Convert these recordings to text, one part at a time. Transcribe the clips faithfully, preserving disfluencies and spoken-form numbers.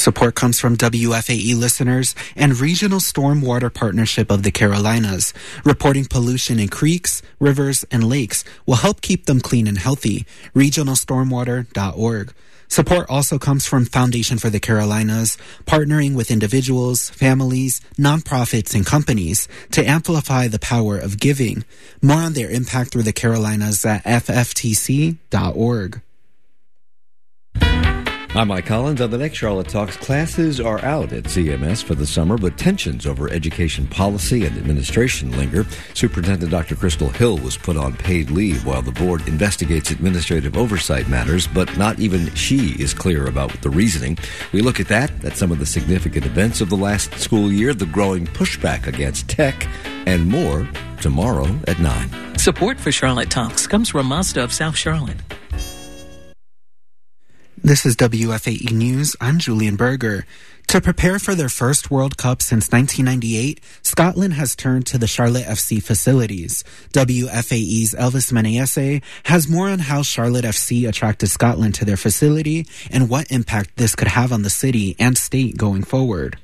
Support comes from W F A E listeners and Regional Stormwater Partnership of the Carolinas. Reporting pollution in creeks, rivers, and lakes will help keep them clean and healthy. regional stormwater dot org. Support also comes from Foundation for the Carolinas, partnering with individuals, families, nonprofits, and companies to amplify the power of giving. More on their impact through the Carolinas at f f t c dot org. I'm Mike Collins. On the next Charlotte Talks, classes are out at C M S for the summer, but tensions over education policy and administration linger. Superintendent Doctor Crystal Hill was put on paid leave while the board investigates administrative oversight matters, but not even she is clear about the reasoning. We look at that, at some of the significant events of the last school year, the growing pushback against tech, and more tomorrow at nine. Support for Charlotte Talks comes from Mazda of South Charlotte. This is W F A E News. I'm Julian Berger. To prepare for their first World Cup since nineteen ninety-eight, Scotland has turned to the Charlotte F C facilities. W F A E's Elvis Menayese has more on how Charlotte F C attracted Scotland to their facility and what impact this could have on the city and state going forward.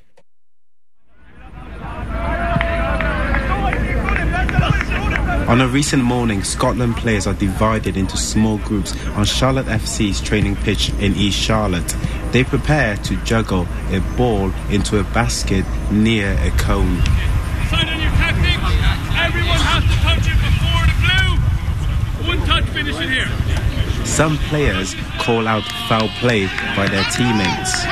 On a recent morning, Scotland players are divided into small groups on Charlotte F C's training pitch in East Charlotte. They prepare to juggle a ball into a basket near a cone. Decide on your tactics. Everyone has to touch it before the blue. One touch, finish it here. Some players call out foul play by their teammates.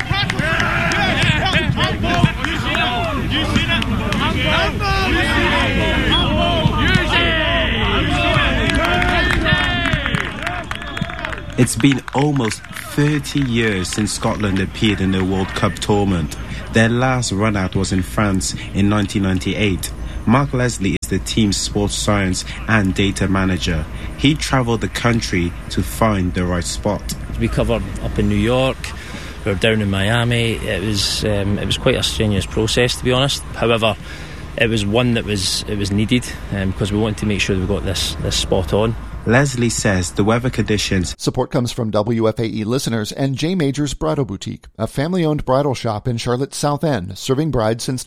It's been almost thirty years since Scotland appeared in the World Cup tournament. Their last run-out was in France in nineteen ninety-eight. Mark Leslie is the team's sports science and data manager. He travelled the country to find the right spot. We covered up in New York, we were down in Miami. It was um, it was quite a strenuous process, to be honest. However, it was one that was it was needed um, because we wanted to make sure we got this this spot on. Leslie says the weather conditions... Support comes from W F A E listeners and J. Major's Bridal Boutique, a family-owned bridal shop in Charlotte's South End, serving brides since